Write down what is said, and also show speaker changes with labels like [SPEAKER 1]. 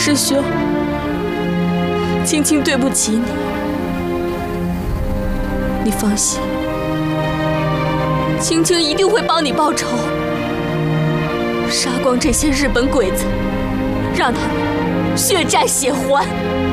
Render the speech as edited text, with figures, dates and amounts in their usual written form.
[SPEAKER 1] 师兄，青青对不起你，你放心，青青一定会帮你报仇，杀光这些日本鬼子，让他们血债血还。